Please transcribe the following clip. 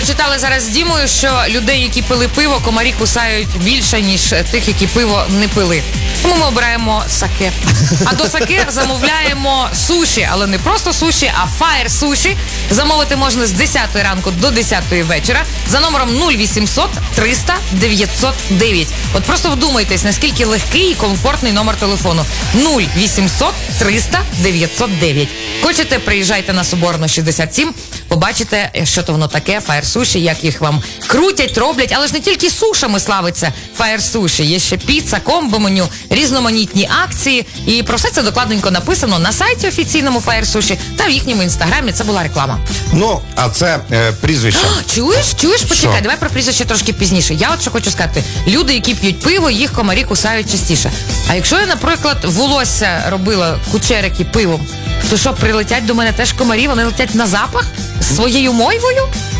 прочитали зараз з Дімою, що людей, які пили пиво, комарі кусають більше, ніж тих, які пиво не пили. Тому ми обираємо саке. А до саке замовляємо суші, але не просто суші, а фаєр суші. Замовити можна з 10 ранку до 10 вечора за номером 0800 300 909. От просто вдумайтесь, наскільки легкий і комфортний номер телефону. 0800 300 909. Хочете, приїжджайте на Соборну 67, побачите, що то воно таке, фаєр суші, як їх вам крутять, роблять. Але ж не тільки сушами славиться фаєр суші. Є ще піца, комбо-меню, різноманітні акції. І про все це докладненько написано на сайті офіційному фаєр суші та в їхньому інстаграмі. Це була реклама. Ну, а це прізвище. Чуєш? Почекай, Що? давай про прізвище трошки пізніше. Я от що хочу сказати. Люди, які п'ють пиво, їх комарі кусають частіше. А якщо я, наприклад, волосся робила кучерики пивом, то що, прилетять до мене теж комарі, вони летять на запах своєю мойвою?